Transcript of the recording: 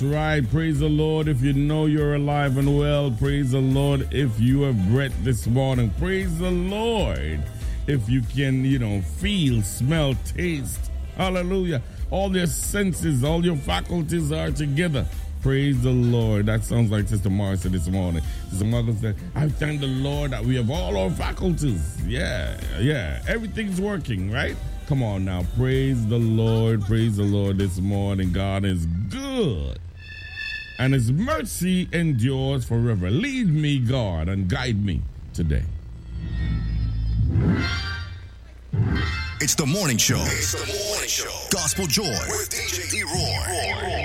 Right, praise the Lord. If you know you're alive and well, praise the Lord. If you have breath this morning, praise the Lord. If you can, feel, smell, taste, hallelujah. All your senses, all your faculties are together. Praise the Lord. That sounds like Sister Martha this morning. Sister Martha said, I thank the Lord that we have all our faculties. Yeah. Everything's working, right? Come on now. Praise the Lord this morning. God is good, and His mercy endures forever. Lead me, God, and guide me today. It's the morning show. Gospel Joy with DJ D. Roy.